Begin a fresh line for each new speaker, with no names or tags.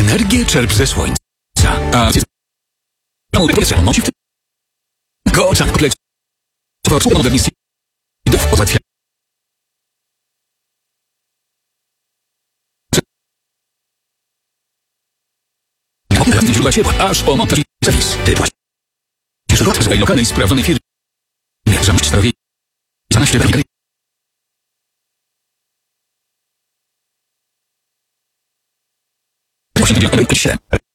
Energię czerp ze słońca. A powietrze moci w go oczach kompleks. Procło modernizacji do pozwatwia. Źródła ciepła, aż po montaż serwis. Typ źródła swojej lokalnej sprawdzonej firmy. Zamyśl sprawie. 12 lat. Proszę,